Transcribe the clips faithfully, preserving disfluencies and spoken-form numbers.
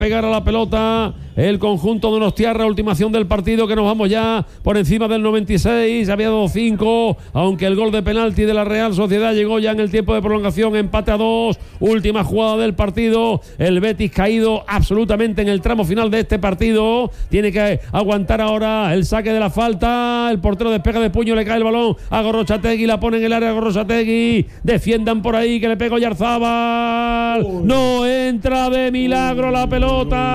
pegar a la pelota el conjunto de Donostiarra, ultimación del partido, que nos vamos ya por encima del noventa y seis, había dos cinco, aunque el gol de penalti de la Real Sociedad llegó ya en el tiempo de prolongación, empate a dos, última jugada del partido, el Betis caído absolutamente en el tramo final de este partido, tiene que aguantar ahora el saque de la falta, el portero despega de puño, le cae el balón a Gorrochategui, la pone en el área a Gorrochategui, defiendan por ahí que le pegó Yarzábal, no entra de milagro la pelota.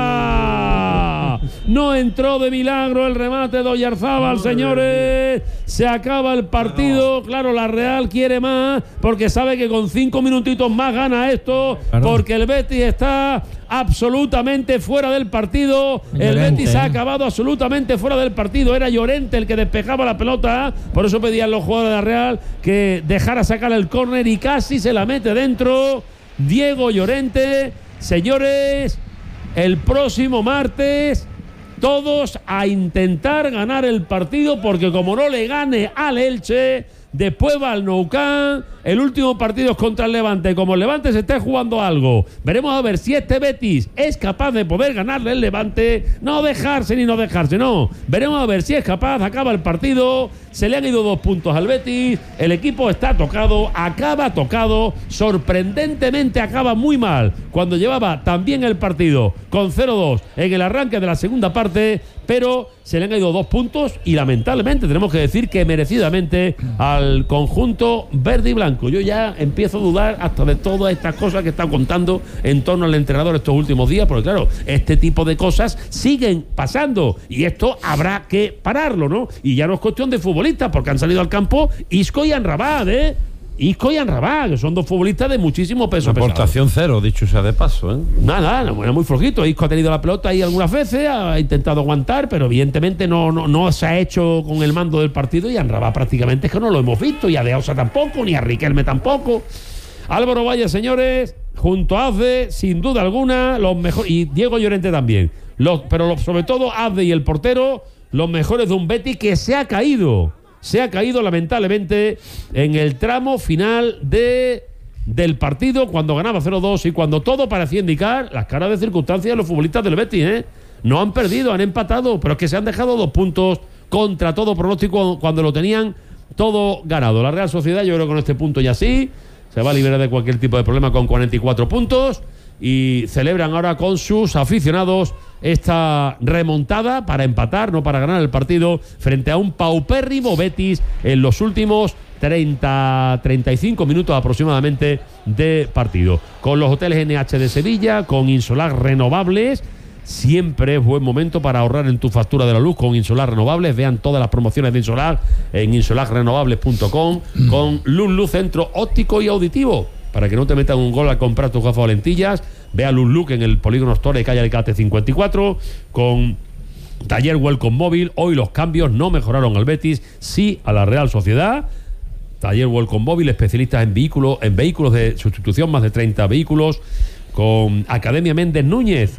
No entró de milagro el remate de Oyarzábal, señores. Se acaba el partido. Claro, la Real quiere más porque sabe que con cinco minutitos más gana esto, porque el Betis está absolutamente fuera del partido. El Llorente, Betis ha ¿eh? acabado absolutamente fuera del partido. Era Llorente el que despejaba la pelota. Por eso pedían los jugadores de la Real que dejara sacar el córner y casi se la mete dentro. Diego Llorente, señores. El próximo martes todos a intentar ganar el partido, porque como no le gane al Elche, después va al Nou Camp. El último partido es contra el Levante. Como el Levante se esté jugando algo, veremos a ver si este Betis es capaz de poder ganarle el Levante. No dejarse ni no dejarse, no. Veremos a ver si es capaz. Acaba el partido. Se le han ido dos puntos al Betis. El equipo está tocado. Acaba tocado. Sorprendentemente acaba muy mal. Cuando llevaba también el partido con cero dos en el arranque de la segunda parte. Pero se le han ido dos puntos y lamentablemente tenemos que decir que merecidamente al conjunto verde y blanco. Yo ya empiezo a dudar hasta de todas estas cosas que está contando en torno al entrenador estos últimos días, porque claro, este tipo de cosas siguen pasando y esto habrá que pararlo, ¿no? Y ya no es cuestión de futbolistas, porque han salido al campo Isco y Amrabat, ¿eh? Isco y Amrabat, que son dos futbolistas de muchísimo peso. Aportación cero, dicho sea de paso, ¿eh? Nada, no, bueno, muy flojito. Isco ha tenido la pelota ahí algunas veces, ha intentado aguantar, pero evidentemente no, no, no se ha hecho con el mando del partido, y Amrabat prácticamente es que no lo hemos visto, y a De Osa tampoco, ni a Riquelme tampoco. Álvaro Valle, señores, junto a Azde, sin duda alguna, los mejores, y Diego Llorente también, los, pero los, sobre todo Azde y el portero, los mejores de un Betis que se ha caído. Se ha caído lamentablemente en el tramo final de, del partido, cuando ganaba cero dos y cuando todo parecía indicar las caras de circunstancias de los futbolistas del Betis, ¿eh? No han perdido, han empatado, pero es que se han dejado dos puntos contra todo pronóstico cuando lo tenían todo ganado. La Real Sociedad, yo creo que con este punto ya sí, se va a liberar de cualquier tipo de problema con cuarenta y cuatro puntos. Y celebran ahora con sus aficionados esta remontada para empatar, no para ganar el partido, frente a un paupérrimo Betis en los últimos treinta, treinta y cinco minutos aproximadamente de partido. Con los hoteles N H de Sevilla, con Insolar Renovables. Siempre es buen momento para ahorrar en tu factura de la luz con Insolar Renovables. Vean todas las promociones de Insolar en insolar renovables punto com, con Luz Luz Centro Óptico y Auditivo, para que no te metan un gol al comprar tus gafas o lentillas. Ve a Luz Luz en el Polígono Store de calle Alicante cincuenta y cuatro, con Taller Welcome Móvil. Hoy los cambios no mejoraron al Betis, sí a la Real Sociedad. Taller Welcome Móvil, especialistas en vehículos, en vehículos de sustitución, más de treinta vehículos, con Academia Méndez Núñez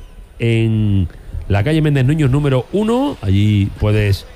en la calle Méndez Núñez número uno. Allí puedes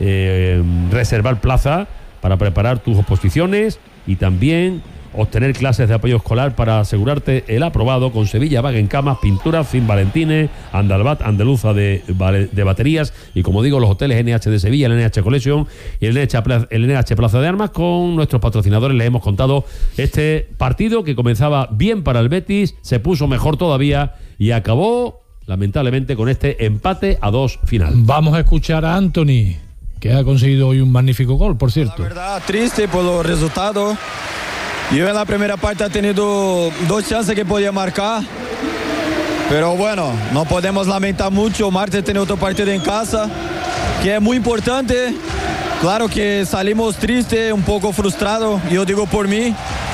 eh, reservar plaza para preparar tus oposiciones y también obtener clases de apoyo escolar para asegurarte el aprobado, con Sevilla Bag en Camas, Pinturas, Fin Valentines, Andalbat Andaluza de, de baterías, y como digo, los hoteles N H de Sevilla, el N H Collection y el N H, el N H Plaza de Armas. Con nuestros patrocinadores les hemos contado este partido que comenzaba bien para el Betis, se puso mejor todavía y acabó lamentablemente con este empate a dos final. Vamos a escuchar a Anthony, que ha conseguido hoy un magnífico gol, por cierto. La verdad, triste por los resultados. Yo en la primera parte he tenido dos chances que podía marcar, pero bueno, no podemos lamentar mucho. Martes tiene otro partido en casa, que es muy importante. Claro que salimos tristes, un poco frustrados, yo digo por mí.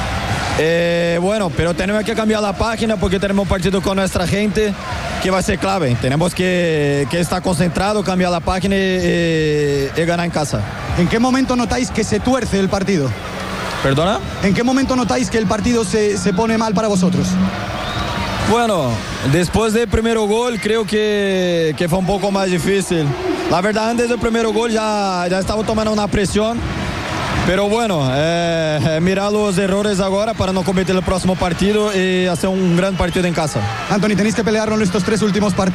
Eh, bueno, pero tenemos que cambiar la página porque tenemos un partido con nuestra gente que va a ser clave. Tenemos que, que estar concentrados, cambiar la página y, y ganar en casa. ¿En qué momento notáis que se tuerce el partido? ¿Perdona? ¿En qué momento notáis que el partido se, se pone mal para vosotros? Bueno, después del primer gol creo que, que fue un poco más difícil. La verdad, antes del primer gol ya, ya estaba tomando una presión. Pero bueno, eh, mirar los errores ahora para no cometer el próximo partido y hacer un gran partido en casa. Anthony, tenéis que pelearlo en estos tres últimos partidos.